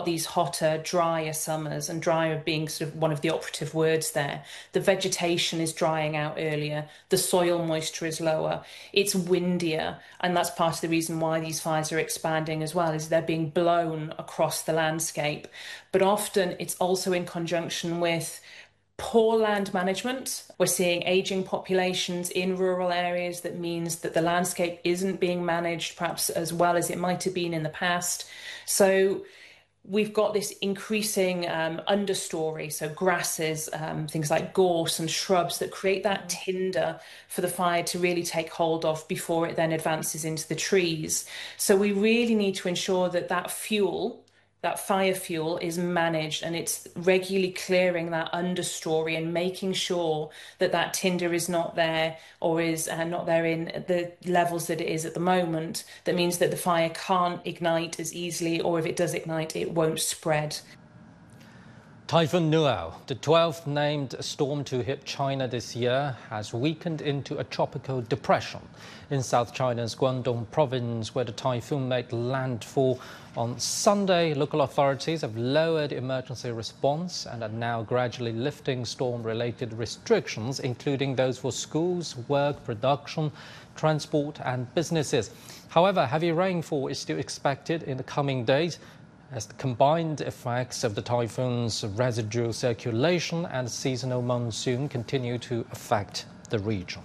these hotter, drier summers, and drier being sort of one of the operative words there. The vegetation is drying out earlier, the soil moisture is lower, it's windier, and that's part of the reason why these fires are expanding as well, is they're being blown across the landscape. But often it's also in conjunction with poor land management. We're seeing aging populations in rural areas. That means that the landscape isn't being managed perhaps as well as it might have been in the past. So we've got this increasing understory, so grasses, things like gorse and shrubs that create that tinder for the fire to really take hold of before it then advances into the trees. So we really need to ensure that that fuel, that fire fuel, is managed, and it's regularly clearing that understory and making sure that that tinder is not there, or is not there in the levels that it is at the moment. That means that the fire can't ignite as easily, or if it does ignite, it won't spread. Typhoon Nual, the 12th named storm to hit China this year, has weakened into a tropical depression in South China's Guangdong province, where the typhoon made landfall on Sunday. Local authorities have lowered emergency response and are now gradually lifting storm-related restrictions, including those for schools, work, production, transport and businesses. However, heavy rainfall is still expected in the coming days, as the combined effects of the typhoon's residual circulation and seasonal monsoon continue to affect the region.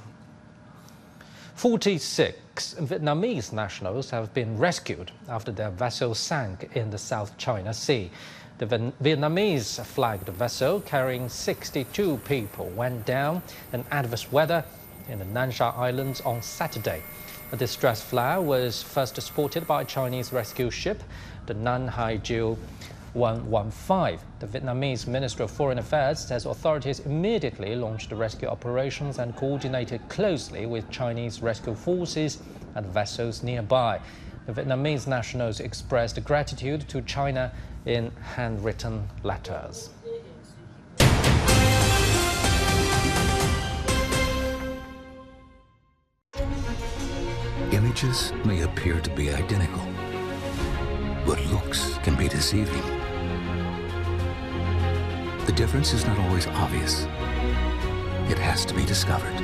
46 Vietnamese nationals have been rescued after their vessel sank in the South China Sea. The Vietnamese-flagged vessel carrying 62 people went down in adverse weather in the Nan Sha Islands on Saturday. A distress flare was first spotted by a Chinese rescue ship, the Nan Hai Jiu 115. The Vietnamese Ministry of Foreign Affairs says authorities immediately launched the rescue operations and coordinated closely with Chinese rescue forces and vessels nearby. The Vietnamese nationals expressed gratitude to China in handwritten letters. Images may appear to be identical, but looks can be deceiving. The difference is not always obvious. It has to be discovered.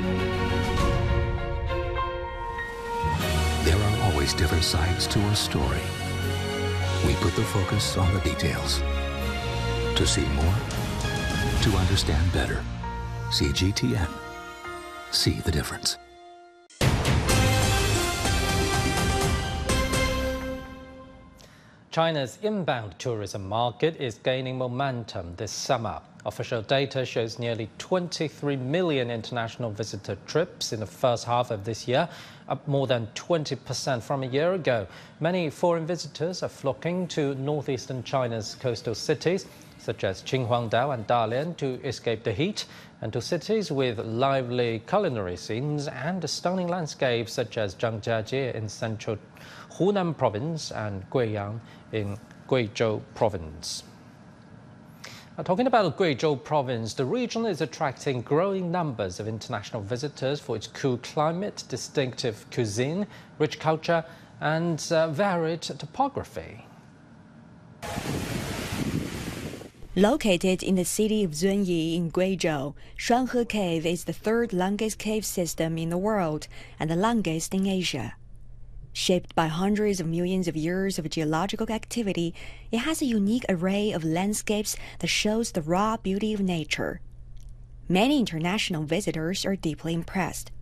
There are always different sides to a story. We put the focus on the details. To see more, to understand better. CGTN. See the difference. China's inbound tourism market is gaining momentum this summer. Official data shows nearly 23 million international visitor trips in the first half of this year, up more than 20% from a year ago. Many foreign visitors are flocking to northeastern China's coastal cities, such as Qinhuangdao and Dalian, to escape the heat, and to cities with lively culinary scenes and stunning landscapes, such as Zhangjiajie in central Hunan province and Guiyang in Guizhou province. Now, talking about Guizhou province, the region is attracting growing numbers of international visitors for its cool climate, distinctive cuisine, rich culture and varied topography. Located in the city of Zunyi in Guizhou, Shuanghe Cave is the third longest cave system in the world and the longest in Asia. Shaped by hundreds of millions of years of geological activity, it has a unique array of landscapes that shows the raw beauty of nature. Many international visitors are deeply impressed.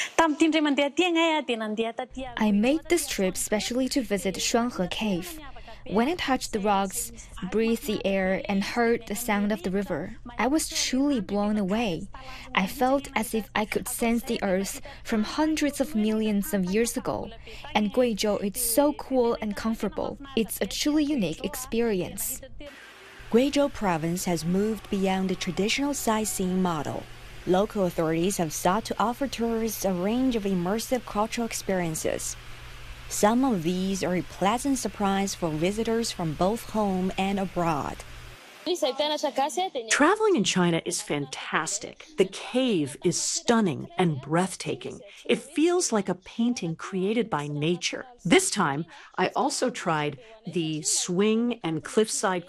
I made this trip specially to visit Shuanghe Cave. When I touched the rocks, breathed the air, and heard the sound of the river, I was truly blown away. I felt as if I could sense the earth from hundreds of millions of years ago. And Guizhou is so cool and comfortable. It's a truly unique experience. Guizhou province has moved beyond the traditional sightseeing model. Local authorities have sought to offer tourists a range of immersive cultural experiences. Some of these are a pleasant surprise for visitors from both home and abroad. Traveling in China is fantastic. The cave is stunning and breathtaking. It feels like a painting created by nature. This time, I also tried the swing and cliffside